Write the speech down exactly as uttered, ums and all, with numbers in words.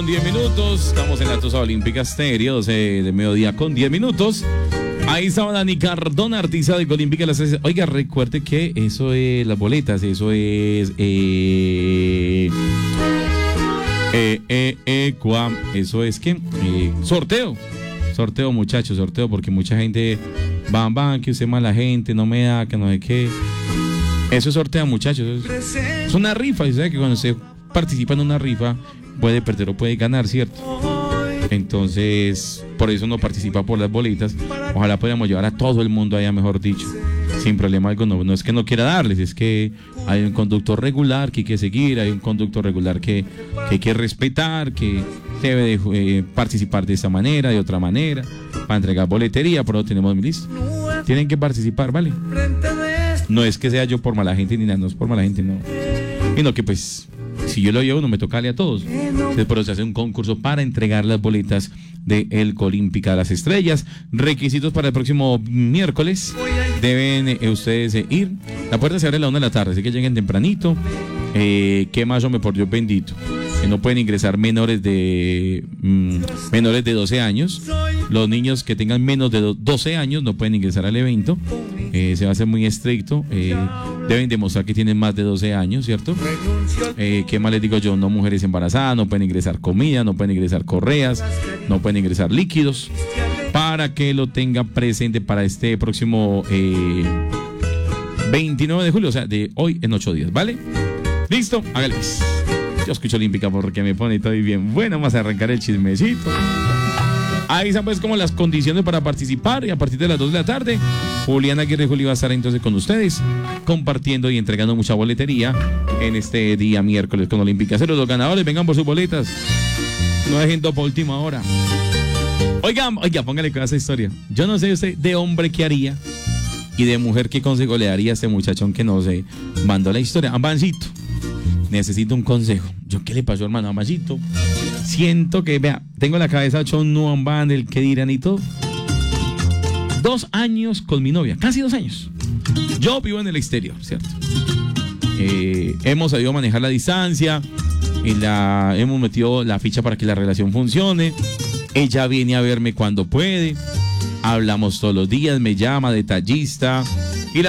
diez minutos, estamos en la Tosa Olímpica Estéreo, doce de mediodía con diez minutos. Ahí estaba Dani Cardona, artista de Olímpica. Oiga, recuerde que eso es las boletas, eso es eh, eh, eh, eh, cuam, eso es que eh, sorteo, sorteo muchachos, sorteo, porque mucha gente van, van, que usted mala gente, no me da, que no sé qué. Eso sortea muchachos, es, es una rifa, y sabe que cuando usted participa en una rifa puede perder o puede ganar, ¿cierto? Entonces, por eso no participa por las boletas. Ojalá podamos llevar a todo el mundo allá, mejor dicho, sin problema alguno. No es que no quiera darles, es que hay un conducto regular que hay que seguir, hay un conducto regular que, que hay que respetar, que debe de, eh, participar de esta manera, de otra manera, para entregar boletería. Por eso tenemos mi lista. Tienen que participar, ¿vale? No es que sea yo por mala gente ni nada, no es por mala gente, no. Y no que pues, si yo lo llevo, no me toca darle a todos. Entonces, por eso se hace un concurso para entregar las boletas de el Olímpica de las Estrellas. Requisitos para el próximo miércoles. Deben eh, ustedes eh, ir. La puerta se abre a la una de la tarde, así que lleguen tempranito. Eh, ¿Qué más me por Dios bendito? Que no pueden ingresar menores de mmm, menores de doce años. Los niños que tengan menos de doce años no pueden ingresar al evento. Eh, se va a hacer muy estricto. Eh, deben demostrar que tienen más de doce años, ¿cierto? Eh, ¿Qué más les digo yo? No mujeres embarazadas, no pueden ingresar comida, no pueden ingresar correas, no pueden ingresar líquidos. Para que lo tengan presente para este próximo eh, veintinueve de julio, o sea, de hoy en ocho días, ¿vale? ¿Listo? Hágale pues. Yo escucho Olímpica porque me pone todo bien. Bueno, vamos a arrancar el chismecito. Ahí están pues como las condiciones para participar, y a partir de las dos de la tarde Juliana Aguirre Juli va a estar entonces con ustedes compartiendo y entregando mucha boletería en este día miércoles con Olímpica. Cero, los ganadores vengan por sus boletas, no dejen todo por última hora. Oigan, oiga, póngale con esa historia. Yo no sé usted de hombre qué haría y de mujer qué consejo le daría a este muchachón que no sé, mandó la historia. Ambancito, necesito un consejo. ¿Yo qué le pasó, hermano? Ambancito, siento que, vea, tengo la cabeza hecho un nuevo band, el que dirán y todo. Dos años con mi novia, casi dos años. Yo vivo en el exterior, ¿cierto? Eh, hemos sabido manejar la distancia y la, hemos metido la ficha para que la relación funcione. Ella viene a verme cuando puede. Hablamos todos los días, me llama, detallista.